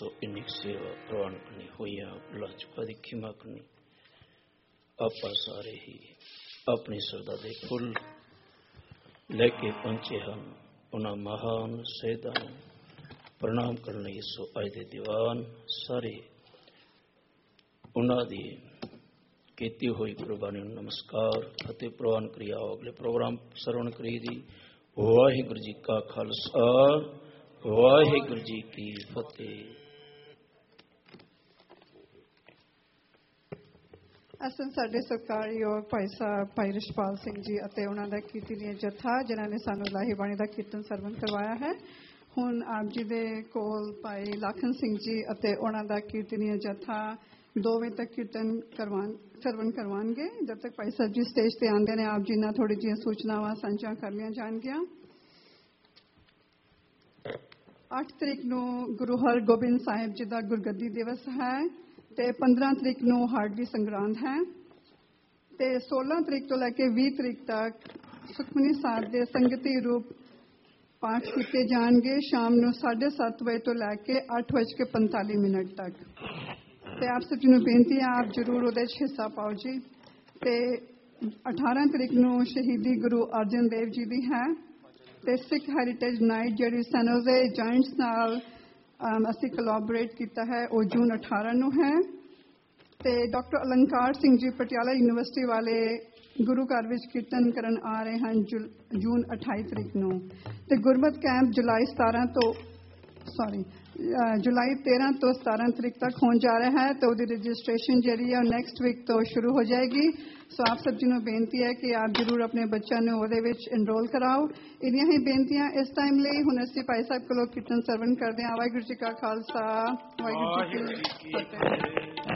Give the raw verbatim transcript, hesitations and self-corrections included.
तो इन्नी सेवा प्रवान करनी हुई लाजपा की खिमा करनी आप सारे ही अपनी श्रद्धा के फुल लेके पहुंचे हैं उन्होंने महान शहीदा प्रणाम करने सो अज दे दीवान सारे उन्होंने की हुई कुर्बानी नमस्कार फतेह प्रवान करी। आओ अगले प्रोग्राम सरवण करी दी। वाहिगुरू जी का खालसा वाहिगुरू जी की फतेह। असन साडे सत्कारयोग भाई साहब भाई रिशपाल सिंह जी अते उन्हां दा कीर्तनीय जत्था जिन्हां ने सानू इलाही बाणी दा कीर्तन सरवण करवाया है। हुण आप जी दे कोल भाई लाखन सिंह जी अते उन्हां दा कीर्तनीय जत्था दो बजे तक कीर्तन करवान सरवण करवाएंगे। जब तक भाई साहब जी स्टेज ते आंदे ने आप जी नाल थोड़ी जी सूचनावां सांझा कर लिया जाणगियां। अठ तरीक नूं गुरु हरगोबिंद साहिब जी दा गुरगद्दी दिवस है ते पंद्रह तरीक नूं हाड़ली संगरांद है ते सोलह तरीक तो लैके बीस तरीक तक सुखमनी साहिब दे संगती रूप पाठ किए जाएंगे। शाम नूं साढ़े सत्त बजे तो लैके अठ बज के पैंताली मिनट तक। ते आप सब जी नूं बेनती है आप जरूर उहदे च हिस्सा पाओ जी। ते अठारह तरीक नूं शहीदी गुरु अर्जन देव जी दी है ते सिख हैरीटेज नाइट जिहड़ी सैनोजे जॉइंट्स नाल असी कोलैबोरेट किया है वो जून अठारह नूं है। ते डॉक्टर अलंकार सिंह जी पटियाला यूनिवर्सिटी वाले गुरु घर विच कीर्तन करन आ रहे हैं जून अठाई तरीक नूं। ते गुरमत कैंप जुलाई सतारह तो सॉरी जुलाई तेरह तो सतारह तरीक तक होने जा रहा है। तो उसकी रजिस्ट्रेशन जी है नैक्सट वीक तो शुरू हो जाएगी। सो आप सब जी को बेनती है कि आप जरूर अपने बच्चों ने वो इनरोल कराओ। इनियां ही बेनतियां इस टाइम लिए हुण असीं भाई साहब कोलों कीर्तन सरवण करते हैं। वाहिगुरू जी का खालसा वाहिगुरू जी की फतेह।